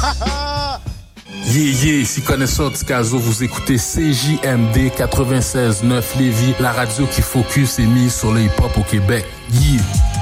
Si connaisseur Tikazo, vous écoutez CJMD 96.9 Lévis, la radio qui focus et mise sur le hip-hop au Québec.